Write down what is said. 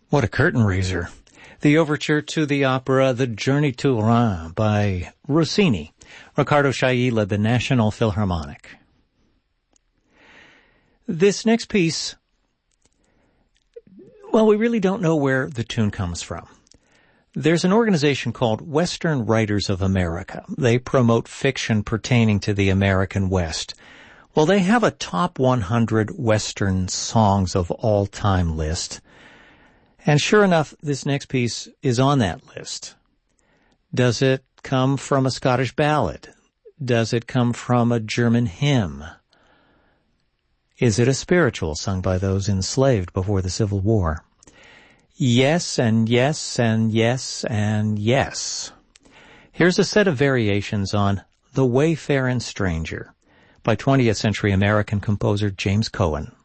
What a curtain raiser. The overture to the opera The Journey to Rouen by Rossini. Riccardo Chailly led the National Philharmonic. This next piece, well, we really don't know where the tune comes from. There's an organization called Western Writers of America. They promote fiction pertaining to the American West. Well, they have a top 100 Western songs of all time list. And sure enough, this next piece is on that list. Does it come from a Scottish ballad? Does it come from a German hymn? Is it a spiritual sung by those enslaved before the Civil War? Yes, and yes, and yes, and yes. Here's a set of variations on The Wayfaring Stranger by 20th century American composer James Cohen.